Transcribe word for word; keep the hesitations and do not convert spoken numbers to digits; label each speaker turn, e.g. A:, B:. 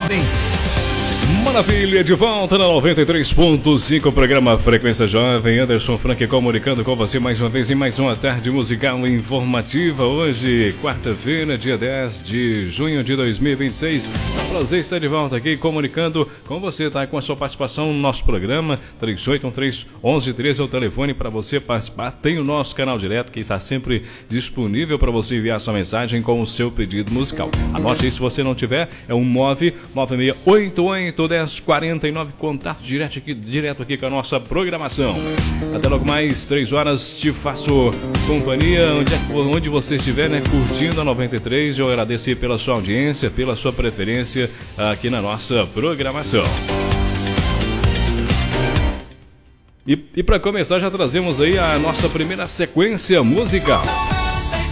A: Jovem.
B: Maravilha, de volta na noventa e três ponto cinco, programa Frequência Jovem. Anderson Frank comunicando com você mais uma vez em mais uma tarde musical informativa. Hoje, quarta-feira, dia dez de junho de dois mil e vinte e seis. É um prazer estar de volta aqui comunicando com você, tá? Com a sua participação no nosso programa. três oito um três, um um um três é o telefone para você participar. Tem o nosso canal direto que está sempre disponível para você enviar sua mensagem com o seu pedido musical. Anote aí se você não tiver, é um nove nove seis oito oito um zero quatro nove, contato direto aqui, direto aqui com a nossa programação. Até logo mais, três horas, te faço companhia onde, onde você estiver, né, curtindo a noventa e três. Eu agradeço pela sua audiência, pela sua preferência aqui na nossa programação. E, e para começar, já trazemos aí a nossa primeira sequência musical.